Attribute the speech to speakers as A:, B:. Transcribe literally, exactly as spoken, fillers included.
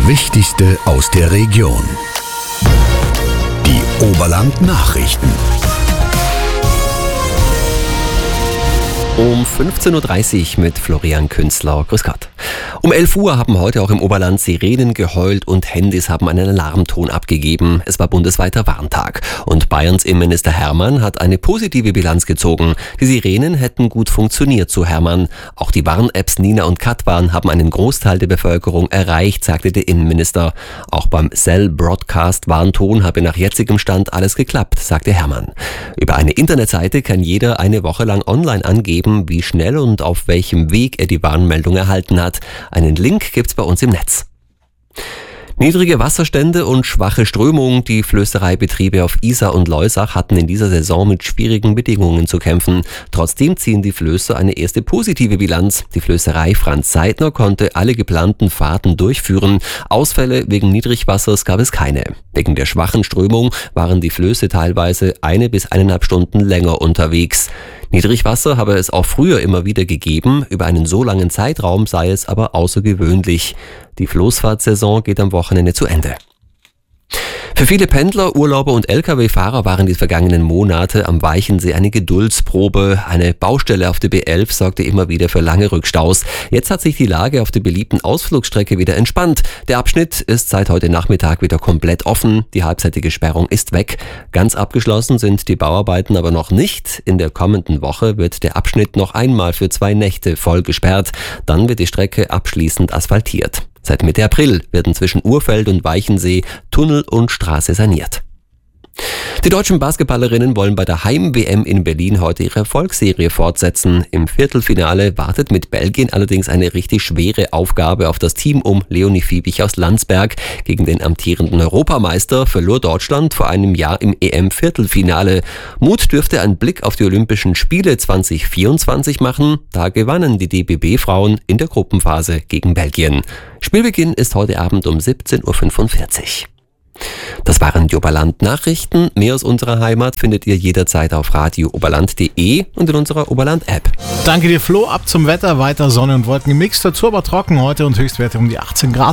A: Wichtigste aus der Region. Die Oberland-Nachrichten.
B: Um fünfzehn Uhr dreißig mit Florian Künzler. Grüß Gott. Um elf Uhr haben heute auch im Oberland Sirenen geheult und Handys haben einen Alarmton abgegeben. Es war bundesweiter Warntag. Und Bayerns Innenminister Hermann hat eine positive Bilanz gezogen. Die Sirenen hätten gut funktioniert, so Hermann. Auch die Warn-Apps Nina und Katwan haben einen Großteil der Bevölkerung erreicht, sagte der Innenminister. Auch beim Cell-Broadcast-Warnton habe nach jetzigem Stand alles geklappt, sagte Hermann. Über eine Internetseite kann jeder eine Woche lang online angeben, wie schnell und auf welchem Weg er die Warnmeldung erhalten hat. Einen Link gibt's bei uns im Netz. Niedrige Wasserstände und schwache Strömung. Die Flößereibetriebe auf Isar und Loisach hatten in dieser Saison mit schwierigen Bedingungen zu kämpfen. Trotzdem ziehen die Flößer eine erste positive Bilanz. Die Flößerei Franz Seidner konnte alle geplanten Fahrten durchführen. Ausfälle wegen Niedrigwassers gab es keine. Wegen der schwachen Strömung waren die Flöße teilweise eine bis eineinhalb Stunden länger unterwegs. Niedrigwasser habe es auch früher immer wieder gegeben, über einen so langen Zeitraum sei es aber außergewöhnlich. Die Floßfahrtsaison geht am Wochenende zu Ende. Für viele Pendler, Urlauber und L K W-Fahrer waren die vergangenen Monate am Weichensee eine Geduldsprobe. Eine Baustelle auf der B elf sorgte immer wieder für lange Rückstaus. Jetzt hat sich die Lage auf der beliebten Ausflugsstrecke wieder entspannt. Der Abschnitt ist seit heute Nachmittag wieder komplett offen. Die halbseitige Sperrung ist weg. Ganz abgeschlossen sind die Bauarbeiten aber noch nicht. In der kommenden Woche wird der Abschnitt noch einmal für zwei Nächte voll gesperrt. Dann wird die Strecke abschließend asphaltiert. Seit Mitte April werden zwischen Urfeld und Weichensee Tunnel und Straße saniert. Die deutschen Basketballerinnen wollen bei der Heim-W M in Berlin heute ihre Erfolgsserie fortsetzen. Im Viertelfinale wartet mit Belgien allerdings eine richtig schwere Aufgabe auf das Team um Leonie Fiebig aus Landsberg. Gegen den amtierenden Europameister verlor Deutschland vor einem Jahr im E M-Viertelfinale. Mut dürfte ein Blick auf die Olympischen Spiele zwanzig vierundzwanzig machen. Da gewannen die D B B-Frauen in der Gruppenphase gegen Belgien. Spielbeginn ist heute Abend um siebzehn Uhr fünfundvierzig. Das waren die Oberland-Nachrichten. Mehr aus unserer Heimat findet ihr jederzeit auf radio oberland punkt de und in unserer Oberland-App.
C: Danke dir, Flo. Ab zum Wetter. Weiter Sonne und Wolken gemixt. Dazu aber trocken heute und Höchstwerte um die achtzehn Grad.